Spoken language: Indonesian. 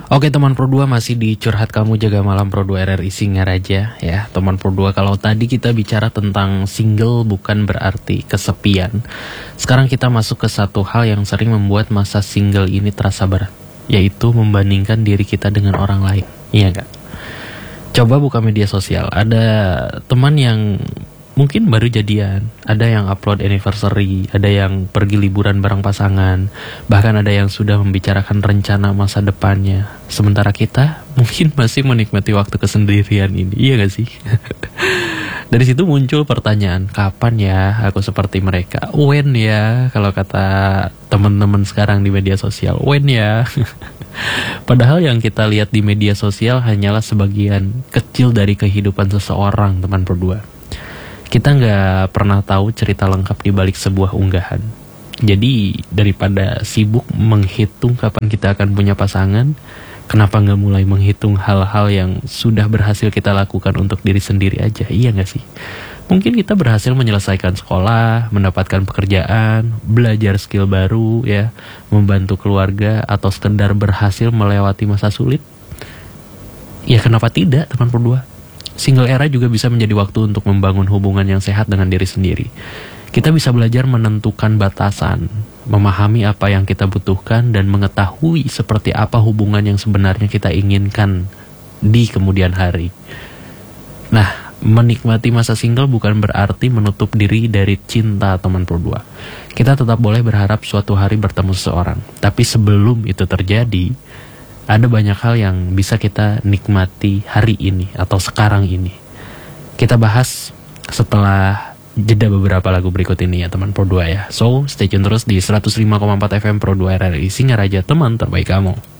Oke teman Pro 2, masih di Curhat Kamu Jaga Malam Pro 2 RRI Singaraja ya. Teman Pro 2, kalau tadi kita bicara tentang single bukan berarti kesepian, sekarang kita masuk ke satu hal yang sering membuat masa single ini terasa berat, yaitu membandingkan diri kita dengan orang lain. Iya gak? Coba buka media sosial, ada teman yang mungkin baru jadian, ada yang upload anniversary, ada yang pergi liburan bareng pasangan, bahkan ada yang sudah membicarakan rencana masa depannya. Sementara kita mungkin masih menikmati waktu kesendirian ini, iya gak sih? Dari situ muncul pertanyaan, kapan ya aku seperti mereka? When ya, kalau kata teman-teman sekarang di media sosial, when ya? Padahal yang kita lihat di media sosial hanyalah sebagian kecil dari kehidupan seseorang, teman berdua. Kita nggak pernah tahu cerita lengkap di balik sebuah unggahan. Jadi daripada sibuk menghitung kapan kita akan punya pasangan, kenapa nggak mulai menghitung hal-hal yang sudah berhasil kita lakukan untuk diri sendiri aja, iya nggak sih? Mungkin kita berhasil menyelesaikan sekolah, mendapatkan pekerjaan, belajar skill baru, ya, membantu keluarga, atau sekedar berhasil melewati masa sulit. Ya kenapa tidak, teman berdua? Single era juga bisa menjadi waktu untuk membangun hubungan yang sehat dengan diri sendiri. Kita bisa belajar menentukan batasan, memahami apa yang kita butuhkan, dan mengetahui seperti apa hubungan yang sebenarnya kita inginkan di kemudian hari. Nah, menikmati masa single bukan berarti menutup diri dari cinta, teman berdua. Kita tetap boleh berharap suatu hari bertemu seseorang. Tapi sebelum itu terjadi, ada banyak hal yang bisa kita nikmati hari ini atau sekarang ini. Kita bahas setelah jeda beberapa lagu berikut ini ya teman Pro 2 ya. So, stay tune terus di 105,4 FM Pro 2 RRI Singaraja, teman terbaik kamu.